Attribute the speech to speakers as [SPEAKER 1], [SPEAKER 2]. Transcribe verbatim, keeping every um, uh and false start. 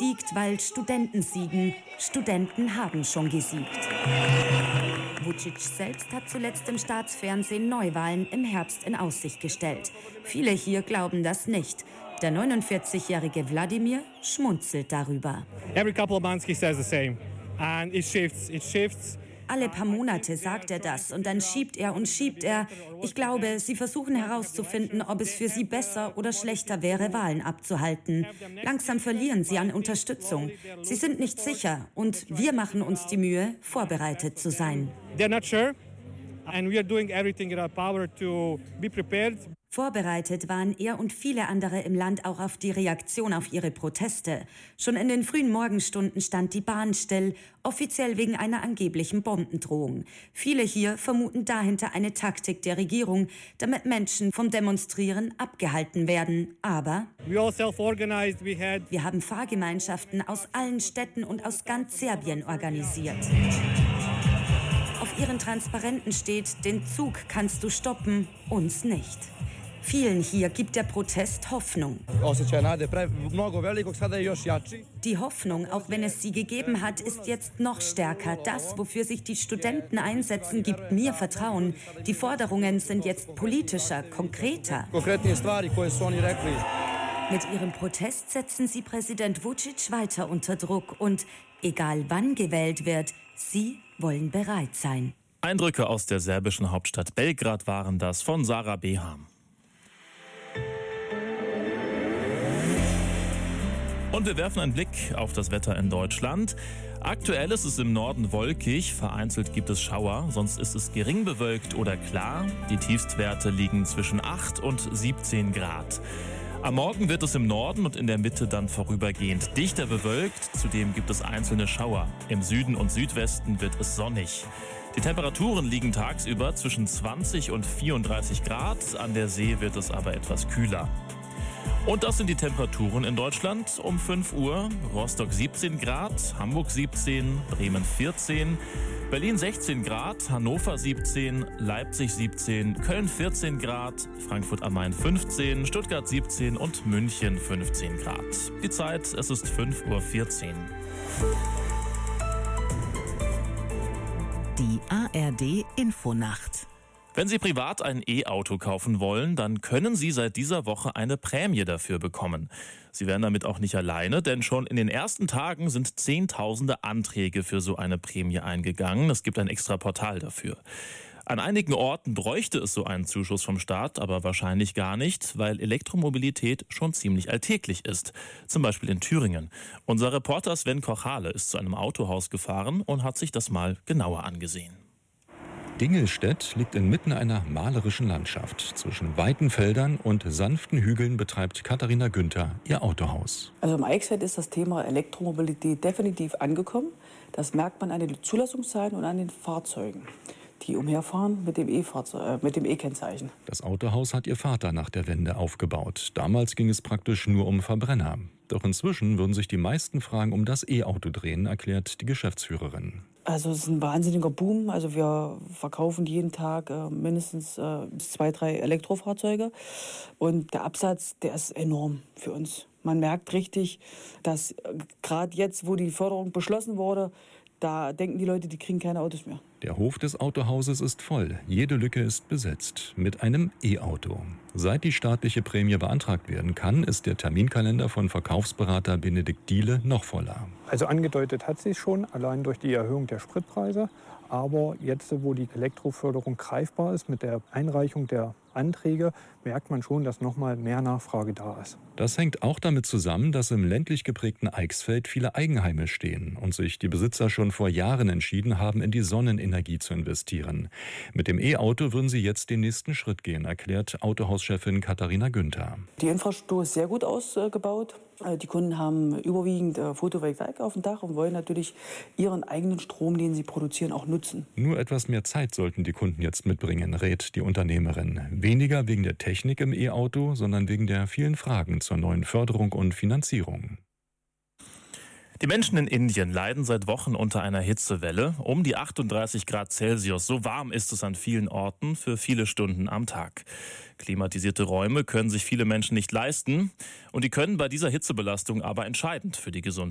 [SPEAKER 1] siegt, weil Studenten siegen. Studenten haben schon gesiegt. Vučić selbst hat zuletzt im Staatsfernsehen Neuwahlen im Herbst in Aussicht gestellt. Viele hier glauben das nicht. Der neunundvierzigjährige Wladimir schmunzelt darüber.
[SPEAKER 2] Every couple of months he says the same. And it shifts, it shifts.
[SPEAKER 1] Alle paar Monate sagt er das und dann schiebt er und schiebt er. Ich glaube, sie versuchen herauszufinden, ob es für sie besser oder schlechter wäre, Wahlen abzuhalten. Langsam verlieren sie an Unterstützung. Sie sind nicht sicher und wir machen uns die Mühe, vorbereitet zu sein.
[SPEAKER 2] They're not sure and we are doing everything in our power to be prepared.
[SPEAKER 1] Vorbereitet waren er und viele andere im Land auch auf die Reaktion auf ihre Proteste. Schon in den frühen Morgenstunden stand die Bahn still, offiziell wegen einer angeblichen Bombendrohung. Viele hier vermuten dahinter eine Taktik der Regierung, damit Menschen vom Demonstrieren abgehalten werden. Aber
[SPEAKER 2] We all self-organized. We had
[SPEAKER 1] wir haben Fahrgemeinschaften aus allen Städten und aus ganz Serbien organisiert. Auf ihren Transparenten steht, den Zug kannst du stoppen, uns nicht. Vielen hier gibt der Protest Hoffnung. Die Hoffnung, auch wenn es sie gegeben hat, ist jetzt noch stärker. Das, wofür sich die Studenten einsetzen, gibt mir Vertrauen. Die Forderungen sind jetzt politischer, konkreter. Mit ihrem Protest setzen sie Präsident Vučić weiter unter Druck. Und egal wann gewählt wird, sie wollen bereit sein.
[SPEAKER 3] Eindrücke aus der serbischen Hauptstadt Belgrad waren das von Sarah Beham. Und wir werfen einen Blick auf das Wetter in Deutschland. Aktuell ist es im Norden wolkig, vereinzelt gibt es Schauer, sonst ist es gering bewölkt oder klar. Die Tiefstwerte liegen zwischen acht und siebzehn Grad. Am Morgen wird es im Norden und in der Mitte dann vorübergehend dichter bewölkt. Zudem gibt es einzelne Schauer. Im Süden und Südwesten wird es sonnig. Die Temperaturen liegen tagsüber zwischen zwanzig und vierunddreißig Grad. An der See wird es aber etwas kühler. Und das sind die Temperaturen in Deutschland um fünf Uhr. Rostock siebzehn Grad, Hamburg siebzehn, Bremen vierzehn, Berlin sechzehn Grad, Hannover siebzehn, Leipzig siebzehn, Köln vierzehn Grad, Frankfurt am Main fünfzehn, Stuttgart siebzehn und München fünfzehn Grad. Die Zeit, es ist fünf Uhr vierzehn.
[SPEAKER 4] Die A R D-Infonacht.
[SPEAKER 3] Wenn Sie privat ein E-Auto kaufen wollen, dann können Sie seit dieser Woche eine Prämie dafür bekommen. Sie werden damit auch nicht alleine, denn schon in den ersten Tagen sind Zehntausende Anträge für so eine Prämie eingegangen. Es gibt ein extra Portal dafür. An einigen Orten bräuchte es so einen Zuschuss vom Staat, aber wahrscheinlich gar nicht, weil Elektromobilität schon ziemlich alltäglich ist. Zum Beispiel in Thüringen. Unser Reporter Sven Kochale ist zu einem Autohaus gefahren und hat sich das mal genauer angesehen.
[SPEAKER 5] Dingelstedt liegt inmitten einer malerischen Landschaft. Zwischen weiten Feldern und sanften Hügeln betreibt Katharina Günther ihr Autohaus.
[SPEAKER 6] Also im Eichsfeld ist das Thema Elektromobilität definitiv angekommen. Das merkt man an den Zulassungszahlen und an den Fahrzeugen, die umherfahren mit dem E-Fahrzeug, äh, mit dem E-Kennzeichen.
[SPEAKER 5] Das Autohaus hat ihr Vater nach der Wende aufgebaut. Damals ging es praktisch nur um Verbrenner. Doch inzwischen würden sich die meisten Fragen um das E-Auto drehen, erklärt die Geschäftsführerin.
[SPEAKER 6] Also es ist ein wahnsinniger Boom. Also wir verkaufen jeden Tag äh, mindestens äh, zwei, drei Elektrofahrzeuge. Und der Absatz, der ist enorm für uns. Man merkt richtig, dass äh, gerade jetzt, wo die Förderung beschlossen wurde, da denken die Leute, die kriegen keine Autos mehr.
[SPEAKER 5] Der Hof des Autohauses ist voll. Jede Lücke ist besetzt mit einem E-Auto. Seit die staatliche Prämie beantragt werden kann, ist der Terminkalender von Verkaufsberater Benedikt Diele noch voller.
[SPEAKER 7] Also angedeutet hat sich schon, allein durch die Erhöhung der Spritpreise. Aber jetzt, wo die Elektroförderung greifbar ist mit der Einreichung der Anträge, merkt man schon, dass noch mal mehr Nachfrage da ist.
[SPEAKER 5] Das hängt auch damit zusammen, dass im ländlich geprägten Eichsfeld viele Eigenheime stehen und sich die Besitzer schon vor Jahren entschieden haben, in die Sonnenenergie zu investieren. Mit dem E-Auto würden sie jetzt den nächsten Schritt gehen, erklärt Autohauschefin Katharina Günther.
[SPEAKER 6] Die Infrastruktur ist sehr gut ausgebaut. Die Kunden haben überwiegend Photovoltaik auf dem Dach und wollen natürlich ihren eigenen Strom, den sie produzieren, auch nutzen.
[SPEAKER 5] Nur etwas mehr Zeit sollten die Kunden jetzt mitbringen, rät die Unternehmerin. Weniger wegen der Technik im E-Auto, sondern wegen der vielen Fragen zur neuen Förderung und Finanzierung.
[SPEAKER 3] Die Menschen in Indien leiden seit Wochen unter einer Hitzewelle. Um die achtunddreißig Grad Celsius. So warm ist es an vielen Orten für viele Stunden am Tag. Klimatisierte Räume können sich viele Menschen nicht leisten. Und die können bei dieser Hitzebelastung aber entscheidend für die Gesundheit